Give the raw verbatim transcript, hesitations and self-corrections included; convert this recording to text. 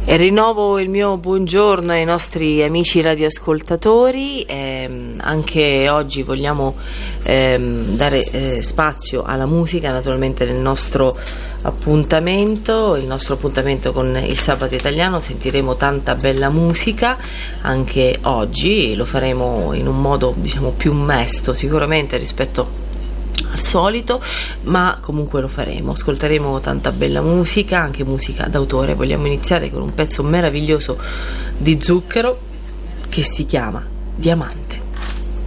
E rinnovo il mio buongiorno ai nostri amici radioascoltatori. Eh, anche oggi vogliamo ehm, dare eh, spazio alla musica, naturalmente nel nostro appuntamento, il nostro appuntamento con il Sabato Italiano. Sentiremo tanta bella musica anche oggi, lo faremo in un modo diciamo più mesto sicuramente rispetto al solito, ma comunque lo faremo, ascolteremo tanta bella musica, anche musica d'autore. Vogliamo iniziare con un pezzo meraviglioso di Zucchero che si chiama Diamante.